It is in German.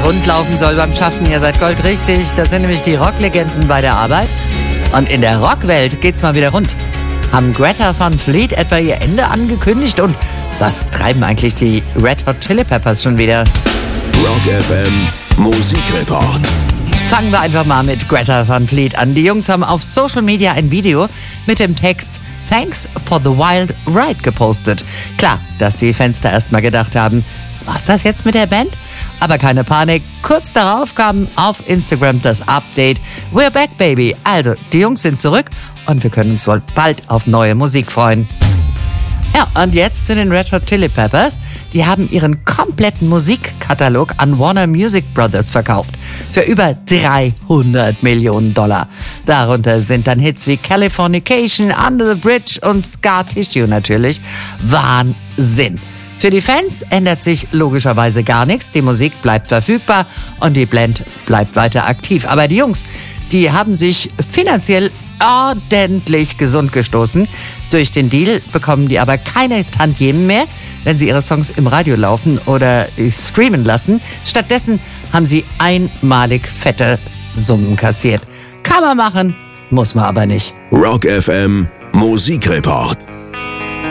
rund laufen soll beim Schaffen, ihr seid goldrichtig. Das sind nämlich die Rocklegenden bei der Arbeit. Und in der Rockwelt geht's mal wieder rund. Haben Greta Van Fleet etwa ihr Ende angekündigt? Und was treiben eigentlich die Red Hot Chili Peppers schon wieder? Rock FM Musikreport. Fangen wir einfach mal mit Greta Van Fleet an. Die Jungs haben auf Social Media ein Video mit dem Text Thanks for the Wild Ride gepostet. Klar, dass die Fans da erstmal gedacht haben, was das jetzt mit der Band? Aber keine Panik, kurz darauf kam auf Instagram das Update We're back, baby. Also, die Jungs sind zurück und wir können uns wohl bald auf neue Musik freuen. Ja, und jetzt zu den Red Hot Chili Peppers. Die haben ihren kompletten Musikkatalog an Warner Music Brothers verkauft. Für über 300 Millionen $. Darunter sind dann Hits wie Californication, Under the Bridge und Scar Tissue natürlich. Wahnsinn! Für die Fans ändert sich logischerweise gar nichts. Die Musik bleibt verfügbar und die Band bleibt weiter aktiv. Aber die Jungs, die haben sich finanziell ordentlich gesund gestoßen. Durch den Deal bekommen die aber keine Tantiemen mehr, wenn sie ihre Songs im Radio laufen oder streamen lassen. Stattdessen haben sie einmalig fette Summen kassiert. Kann man machen, muss man aber nicht. Rock FM Musikreport.